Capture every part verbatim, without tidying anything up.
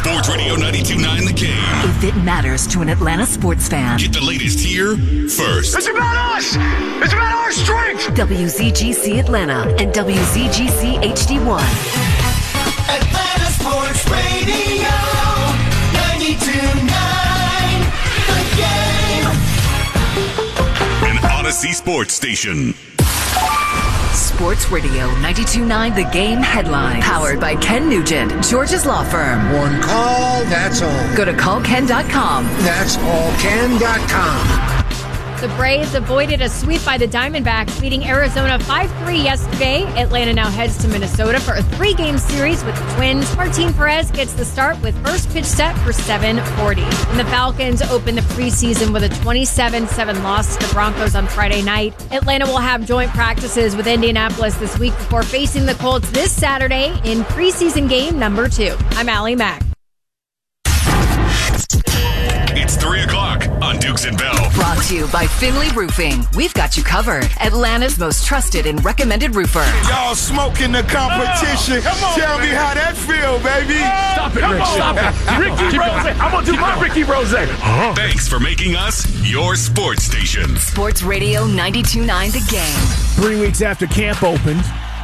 Sports Radio ninety-two point nine The Game. If it matters to an Atlanta sports fan. Get the latest here first. It's about us! It's about our strength! W Z G C Atlanta and W Z G C H D one. Atlanta Sports Radio ninety-two point nine The Game. An Odyssey Sports Station. Sports Radio ninety-two point nine The Game headline. Powered by Ken Nugent, George's Law Firm. One call, that's all. Go to call ken dot com. That's all ken dot com. The Braves avoided a sweep by the Diamondbacks, beating Arizona five three yesterday. Atlanta now heads to Minnesota for a three-game series with the Twins. Martin Perez gets the start with first pitch set for seven forty. And the Falcons open the preseason with a twenty-seven seven loss to the Broncos on Friday night. Atlanta will have joint practices with Indianapolis this week before facing the Colts this Saturday in preseason game number two. I'm Allie Mack. It's three o'clock on Dukes and Bell. Brought to you by Finley Roofing. We've got you covered. Atlanta's most trusted and recommended roofer. Y'all smoking the competition. Oh, Tell on, me how that feel, baby. Stop it, Rick. Stop it. Ricky Rose. I'm going to do my Ricky Rose. Huh? Thanks for making us your sports station. Sports Radio ninety-two point nine The Game. Three weeks after camp opened,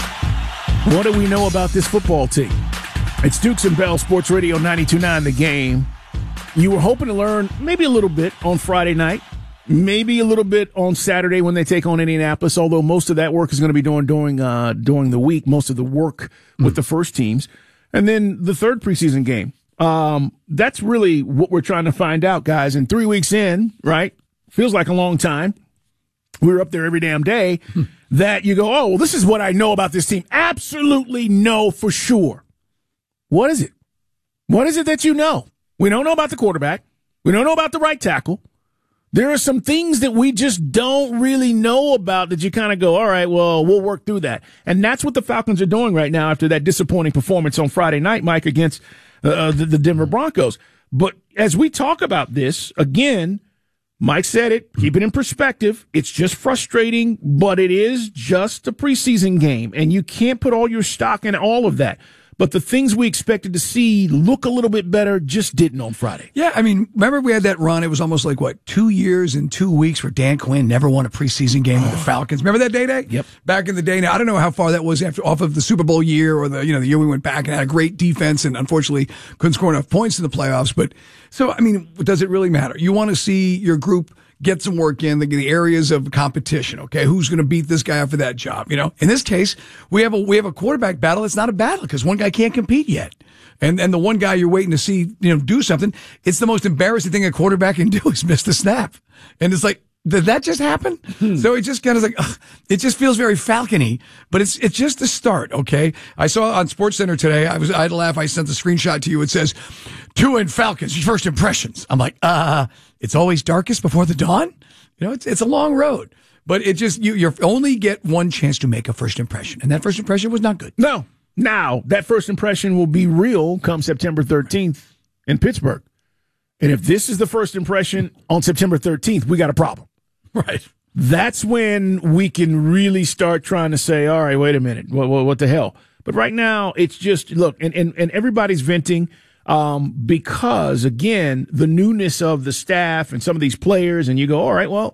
what do we know about this football team? It's Dukes and Bell, Sports Radio ninety-two point nine The Game. You were hoping to learn maybe a little bit on Friday night, maybe a little bit on Saturday when they take on Indianapolis, although most of that work is going to be done during, uh, during the week, most of the work with mm. the first teams. And then the third preseason game. Um, that's really what we're trying to find out, guys. And three weeks in, right, feels like a long time. We were up there every damn day. Hmm. That you go, oh, well, this is what I know about this team. Absolutely know for sure. What is it? What is it that you know? We don't know about the quarterback. We don't know about the right tackle. There are some things that we just don't really know about that you kind of go, all right, well, we'll work through that. And that's what the Falcons are doing right now after that disappointing performance on Friday night, Mike, against uh, the, the Denver Broncos. But as we talk about this, again, Mike said it, keep it in perspective. It's just frustrating, but it is just a preseason game, and you can't put all your stock in all of that. But the things we expected to see look a little bit better just didn't on Friday. Yeah, I mean, remember we had that run? It was almost like, what, two years and two weeks where Dan Quinn never won a preseason game with the Falcons. Remember that day day? Yep. Back in the day. Now, I don't know how far that was after off of the Super Bowl year or the, you know, the year we went back and had a great defense and unfortunately couldn't score enough points in the playoffs. But so, I mean, does it really matter? You want to see your group get some work in the, the areas of competition. Okay, who's going to beat this guy up for that job? You know, in this case, we have a we have a quarterback battle. It's not a battle because one guy can't compete yet, and and the one guy you're waiting to see, you know, do something. It's the most embarrassing thing a quarterback can do is miss the snap, and it's like, did that just happen? Hmm. So it just kind of like, ugh, it just feels very Falcon-y, but it's it's just the start. Okay, I saw on SportsCenter today. I was I had to laugh. I sent the screenshot to you. It says, "Tua and Falcons first impressions." I'm like, uh. It's always darkest before the dawn. You know, it's it's a long road, but it just you you only get one chance to make a first impression, and that first impression was not good. No, now that first impression will be real come September thirteenth in Pittsburgh, and if this is the first impression on September thirteenth, we got a problem. Right. That's when we can really start trying to say, all right, wait a minute, what what, what the hell? But right now, it's just look, and and, and everybody's venting. Um, because again, the newness of the staff and some of these players, and you go, all right, well,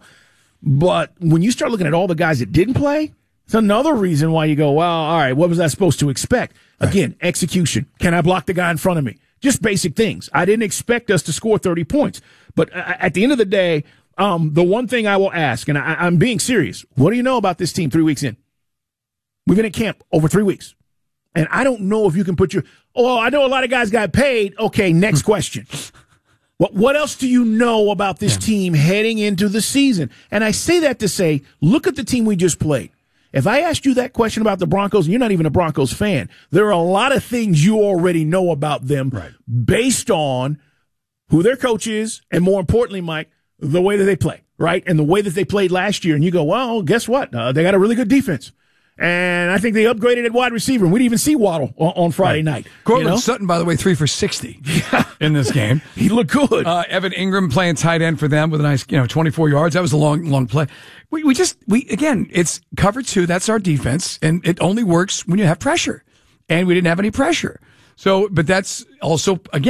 but when you start looking at all the guys that didn't play, it's another reason why you go, well, all right, what was I supposed to expect? Right. Again, execution. Can I block the guy in front of me? Just basic things. I didn't expect us to score thirty points, but at the end of the day, um, the one thing I will ask, and I, I'm being serious, what do you know about this team three weeks in? We've been at camp over three weeks. And I don't know if you can put your, oh, I know a lot of guys got paid. Okay, next question. What what else do you know about this yeah. team heading into the season? And I say that to say, look at the team we just played. If I asked you that question about the Broncos, and you're not even a Broncos fan, there are a lot of things you already know about them right. based on who their coach is, and more importantly, Mike, the way that they play, right? And the way that they played last year. And you go, well, guess what? Uh, they got a really good defense. And I think they upgraded at wide receiver. We didn't even see Waddle on, on Friday right. night. Cortland you know? Sutton, by the way, three for sixty yeah. in this game. He looked good. Uh, Evan Ingram playing tight end for them with a nice, you know, twenty-four yards. That was a long, long play. We, we just, we, again, it's cover two. That's our defense. And it only works when you have pressure. And we didn't have any pressure. So, but that's also, again,